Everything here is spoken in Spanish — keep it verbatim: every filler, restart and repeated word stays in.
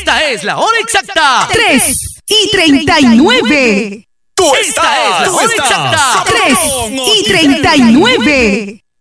Esta es la hora exacta. tres y treinta y nueve. Tú estás, Esta es la hora exacta. tres y treinta y nueve.